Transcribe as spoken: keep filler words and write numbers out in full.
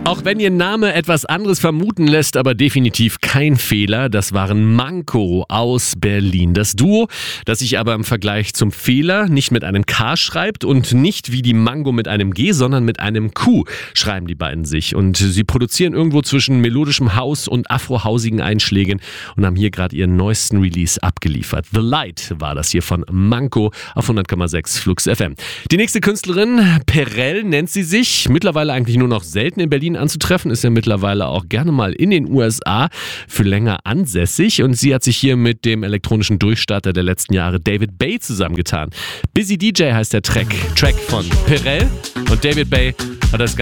Auch wenn ihr Name etwas anderes vermuten lässt, aber definitiv kein Fehler, das waren Manko aus Berlin. Das Duo, das sich aber im Vergleich zum Fehler nicht mit einem K schreibt und nicht wie die Mango mit einem G, sondern mit einem Q schreiben die beiden sich. Und sie produzieren irgendwo zwischen melodischem Haus und afrohausigen Einschlägen und haben hier gerade ihren neuesten Release abgeliefert. The Light war das hier von Manko auf hundert Komma sechs Flux F M. Die nächste Künstlerin, Perel nennt sie sich, mittlerweile eigentlich nur noch selten in Berlin anzutreffen, ist ja mittlerweile auch gerne mal in den U S A für länger ansässig und sie hat sich hier mit dem elektronischen Durchstarter der letzten Jahre David Bay zusammengetan. Busy D J heißt der Track, Track von Perel und David Bay hat das